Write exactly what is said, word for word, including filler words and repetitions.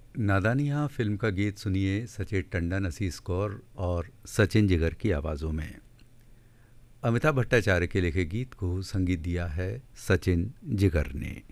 नादानिया film का गीत सुनिए सचेत टंडन, आशीष कौर और सचिन जिगर की आवाज़ों में। अमिताभ भट्टाचार्य के लिखे गीत को संगीत दिया है सचिन जिगर ने।